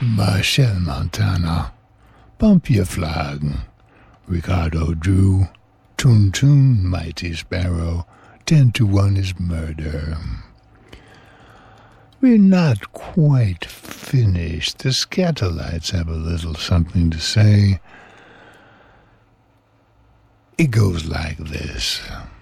Marshall Montana, Bump Your Flag, Ricardo Drew, Toon Toon, Mighty Sparrow, 10 to 1 is murder. We're not quite finished. The Scatolites have a little something to say. It goes like this.